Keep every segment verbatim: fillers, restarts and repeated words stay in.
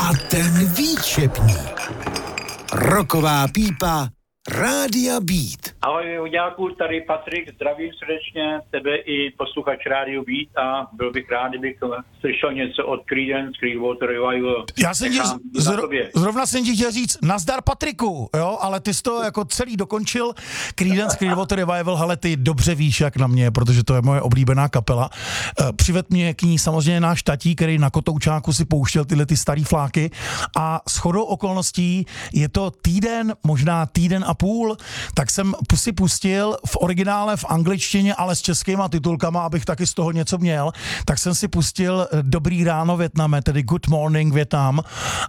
A ten výčepník. Roková pípa Rádia Beat. Ahoj, Uděláku, tady Patrik, zdravím srdečně tebe i posluchač Rádio Beat a byl bych rád, kdybych slyšel něco od Creedence Clearwater Revival. Já jsem ti, zro, zrovna jsem ti chtěl říct, nazdar Patriku, jo, ale ty jsi to jako celý dokončil. Creedence Clearwater Revival, hele, ty dobře víš, jak na mě, protože to je moje oblíbená kapela. Přived mě k ní samozřejmě náš tatí, který na Kotoučáku si pouštěl tyhle ty starý fláky a shodou okolností je to týden, možná týden a půl, tak jsem si pustil v originále v angličtině, ale s českýma titulkama, abych taky z toho něco měl, tak jsem si pustil Dobrý ráno Vietname, tedy Good Morning Vietnam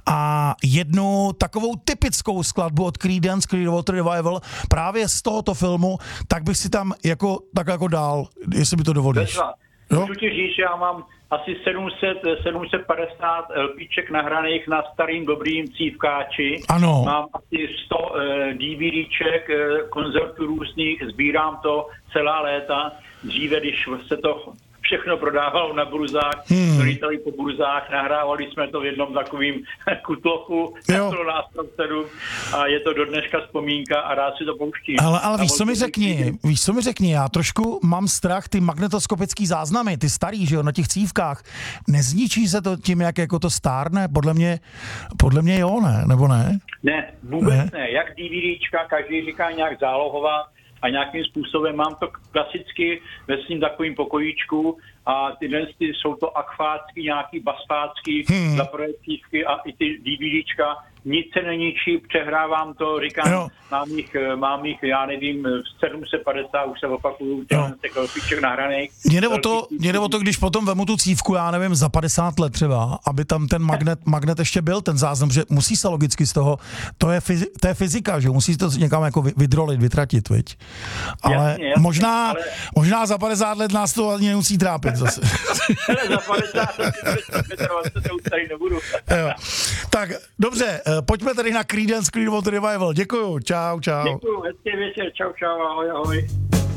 a jednu takovou typickou skladbu od Creedence Clearwater Revival právě z tohoto filmu, tak bych si tam jako, tak jako dál, jestli by to dovolíš. Můžu ti říct, že já mám asi sedm set, sedm set padesát LPček nahraných na starým dobrým cívkáči. Ano. Mám asi sto uh, DVDček, uh, koncertů různých, sbírám to celá léta. Dříve, když se to všechno prodávalo na burzách, hmm. lítali po burzách, nahrávali jsme to v jednom takovým kutlochu, nás sedm a je to do dneška vzpomínka a rád si to pouštím. Ale, ale víš, co mi řekni, víš, co mi řekni, já trošku mám strach, ty magnetoskopický záznamy, ty starý, že jo, na těch cívkách, nezničí se to tím, jak jako to stárne? Podle mě, podle mě jo, ne? Nebo ne? Ne, vůbec ne. ne. Jak DVDčka, každý říká nějak zálohovat, a nějakým způsobem mám to klasicky ve svým takovým pokojíčku a ty dnes ty jsou to akfácky, nějaký basfácky hmm. za projektívky a i ty DVDčka. Nic se neničí, přehrávám to, říkám, jo. mám jich, mám jich, já nevím, sedm set padesát, už se opakuju, těch klasiček nahraných. Mně jde o to, mě jde o to, když potom vemu tu cívku, já nevím, za padesát let třeba, aby tam ten magnet, magnet ještě byl, ten záznam, že musí se logicky z toho, to je, fyzi, to je fyzika, že musí to někam jako vydrolit, vytratit, viď? Ale jasně, jasně, možná, ale... možná za padesát let nás to ani nemusí trápit zase. Hele, za padesát let to už tady nebudu. Jo. Tak, dobře, pojďme tady na Creedence Clearwater Revival. Děkuju, čau, čau. Děkuju, hezký večer, čau, čau, ahoj, ahoj.